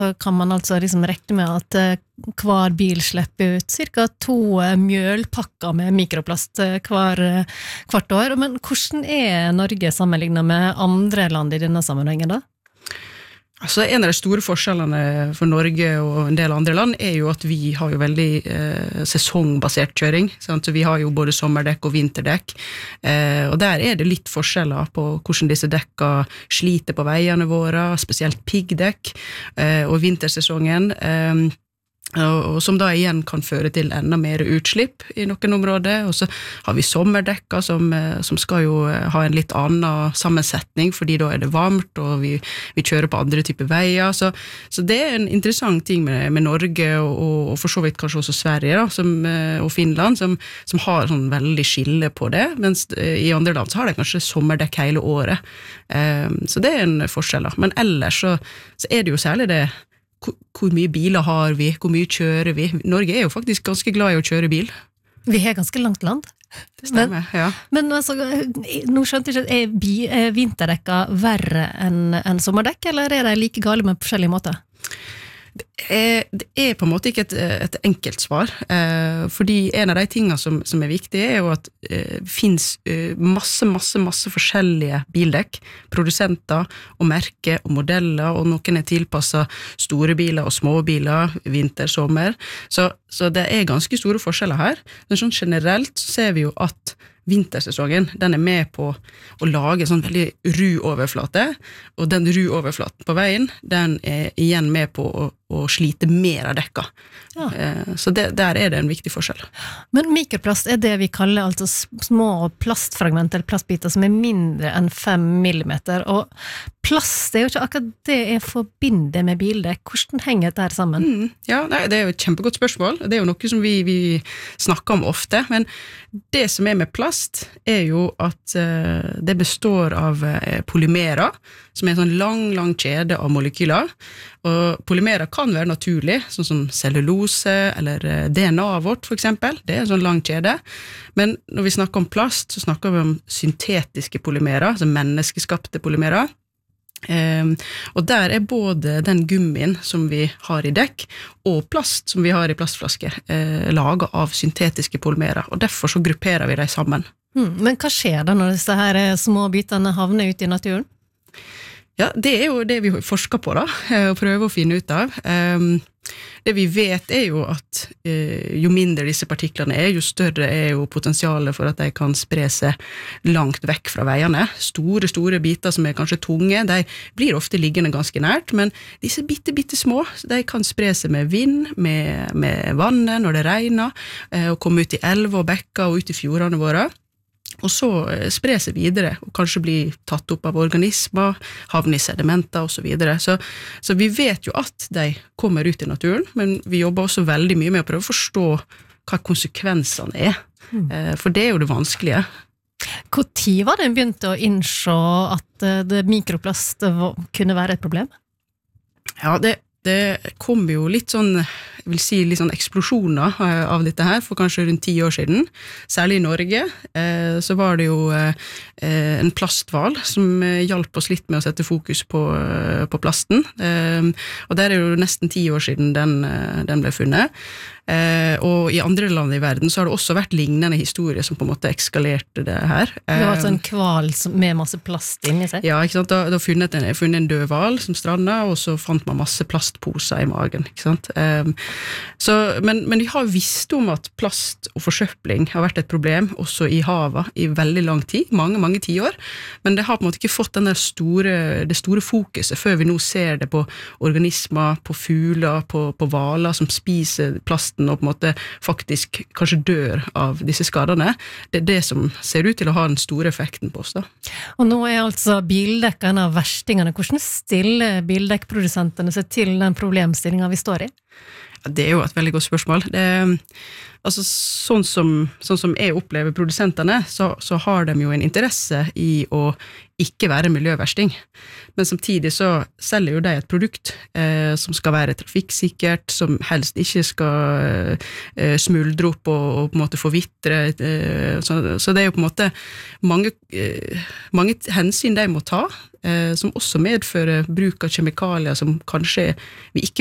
så kan man altså liksom regne med at hver bil slipper ut cirka 2 mjølpakker med mikroplast hvert år. Men hvordan Norge sammenlignet med andre land i denne sammenhengen da? Altså, en av de store forskjellene for Norge og en del andre land jo at vi har jo veldig sesongbasert kjøring, sant? Så vi har jo både sommerdekk og vinterdekk, og der det litt forskjeller på hvordan disse dekka sliter på veiene våre, spesielt piggdekk, og vintersesongen, og som da igjen kan føre til enda mer utslipp i noen områder, og så har vi sommerdekka som skal jo ha en litt annen sammensetning, fordi da det varmt, og vi kjører på andre typer veier, så det en interessant ting med Norge, og for så vidt kanskje også Sverige da, og Finland, som har sånn veldig skille på det, mens i andre land så har de kanskje sommerdekk hele året, så det en forskjell da. Men ellers så det jo særlig det hvor mye biler har vi, hvor mye kjører vi. Norge jo faktisk ganske glad i å kjøre bil. Vi har ganske langt land. Det stemmer, ja. Men altså, nå skjønte jeg ikke, vinterdekka verre enn sommerdekk, eller de like gale med forskjellige måter? Det på en måte ikke et enkelt svar, fordi en av de tingene som viktige jo at det finnes masse forskjellige bildekk, produsenter og merker og modeller, og noen tilpasset store biler og små biler, vinter, sommer, så det ganske store forskjeller her, men sånn generelt så ser vi jo at vintersesongen, den med på å lage en sånn veldig ru overflate, og den ru overflaten på veien, den igjen med på å slite mer av dekka. Ja. Så der det en viktig forskjell. Men mikroplast det vi kaller altså små plastfragmenter eller plastbiter som mindre enn 5 millimeter, og plast jo ikke akkurat det jeg forbinder med bildekk. Hvordan henger dette her sammen? Ja, det jo et kjempegodt spørsmål. Det jo noe som vi snakker om ofte, men det som med plast jo at det består av polymerer, som en sånn lang kjede av molekyler, og polymerer kan være naturlig, sånn som cellulose eller DNA vårt for eksempel, det en sånn lang kjede, men når vi snakker om plast, så snakker vi om syntetiske polymerer, altså menneskeskapte polymerer, og der både den gummien som vi har i dekk og plast som vi har i plastflasker laget av syntetiske polymerer, og derfor så grupperer vi dem sammen. Men hva skjer da når disse her små bitene havner ute i naturen? Ja, det jo det vi forsker på da, og prøver å finne ut av. Det vi vet jo at jo mindre disse partiklene jo større jo potensialet for at de kan spre seg langt vekk fra veiene. Store biter som kanskje tunge, de blir ofte liggende ganske nært, men disse bitte små, de kan spre seg med vind, med vannet når det regner, og komme ut i elver og bekker og ut i fjordene våre. Og så spre seg videre, og kanskje bli tatt opp av organismer, havne i sedimenter og så videre. Så vi vet jo at de kommer ut i naturen, men vi jobber også veldig mye med å prøve å forstå hva konsekvensene for det jo det vanskelige. Hvor tid var det begynte å innse at det mikroplast kunne være et problem? Ja, det kom jo litt sånn, jeg vil si litt sånn eksplosjoner av dette her, for kanskje rundt 10 år siden. Særlig i Norge, så var det jo en plasthval som hjalp oss litt med å sette fokus på plasten. Og der jo nesten 10 år siden den ble funnet. Og i andre land i verden så har det også vært lignende historier som på en måte ekskalerte det her. Det var altså en kval med masse plast inni seg? Ja, ikke sant? Da funnet en død hval som strandet, og så fant man masse plastposer i magen, ikke sant? Men vi har visst om at plast og forsøpling har vært et problem også i havet i veldig lang tid, mange 10 år, men det har på en måte ikke fått det store fokuset før vi nå ser det på organismer, på fugler, på hvaler som spiser plasten og på en måte faktisk kanskje dør av disse skadene. Det det som ser ut til å ha den store effekten på oss da. Og nå altså bildekk en av verstingene. Hvordan stiller bildekkprodusentene seg til den problemstillingen vi står i? Det er jo et veldig godt spørsmål. Altså, sånn som jeg opplever produsentene, så har de jo en interesse i å ikke være miljøversting. Men samtidig så selger jo de et produkt som skal være trafikksikkert, som helst ikke skal smuldre opp og på en måte forvitre. Så det er jo på en måte mange hensyn de må ta, som også medfører bruk av kjemikalier som kanskje vi ikke